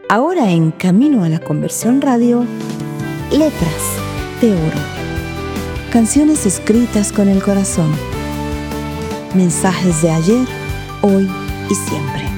Ahora en Camino a la Conversión Radio, Letras de Oro. Canciones escritas con el corazón. Mensajes de ayer, hoy y siempre.